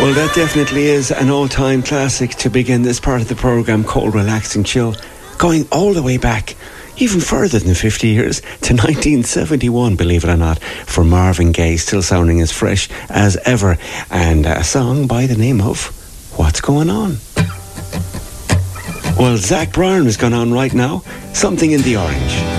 Well, that definitely is an all-time classic to begin this part of the programme called Relaxing Chill, going all the way back, even further than 50 years, to 1971, believe it or not, for Marvin Gaye, still sounding as fresh as ever, and a song by the name of What's Going On? Well, Zach Bryan is going on right now, Something in the Orange.